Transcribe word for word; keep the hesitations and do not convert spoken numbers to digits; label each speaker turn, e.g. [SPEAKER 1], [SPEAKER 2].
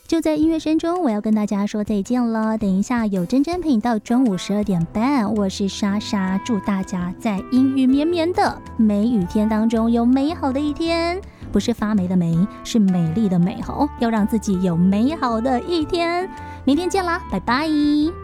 [SPEAKER 1] 就在音乐声中，我要跟大家说再见了。等一下有真真陪你到中午十二点半，我是莎莎，祝大家在阴雨绵绵的梅雨天当中有美好的一天，不是发霉的霉，是美丽的美好，要让自己有美好的一天。明天见啦，拜拜。